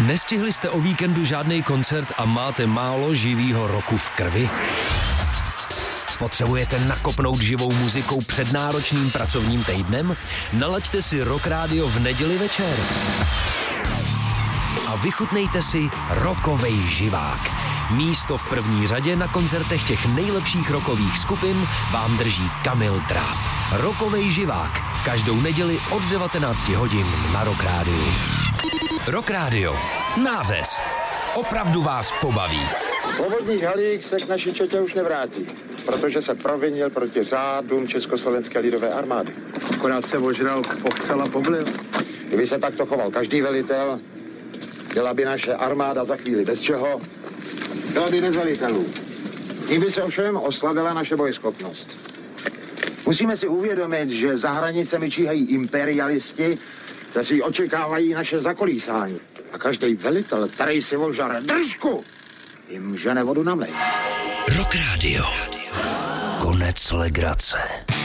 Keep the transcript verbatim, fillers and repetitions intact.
Nestihli jste o víkendu žádný koncert a máte málo živýho roku v krvi? Potřebujete nakopnout živou muzikou před náročným pracovním týdnem? Nalaďte si Rock Radio v neděli večer. A vychutnejte si rockovej živák. Místo v první řadě na koncertech těch nejlepších rockových skupin vám drží Kamil Dráb. Rockovej živák. Každou neděli od devatenáct hodin na Rock Radio. Rock Radio. Nářez. Opravdu vás pobaví. Svobodník Halík se k naší četě už nevrátí, protože se provinil proti řádům Československé lidové armády. Akorát se ožral, pochcel a poblil. Kdyby se takto choval každý velitel, byla by naše armáda za chvíli bez čeho, byla by bez velitelů. Tím by se ovšem oslavila naše bojeschopnost. Musíme si uvědomit, že za hranicemi číhají imperialisti, kteří očekávají naše zakolísání. A každý velitel, který si ožare držku, jim žene vodu na mlejn. Rock Radio. Konec legrace.